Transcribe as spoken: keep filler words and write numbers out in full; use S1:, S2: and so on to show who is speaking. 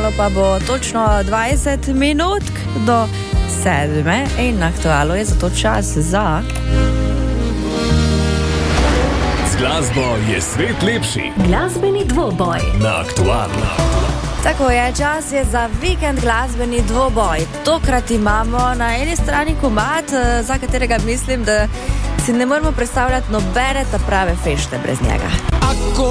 S1: Kmalo pa bo točno dvajset minut do sedme in aktualno je zato čas za...
S2: Z glasbo je svet lepši.
S3: Glasbeni dvoboj
S2: Na Aktualno.
S1: Tako je, čas je za vikend glasbeni dvoboj. Tokrat imamo na eni strani komad, za katerega mislim, da si ne moremo predstavljati nobene ta prave fešte brez njega.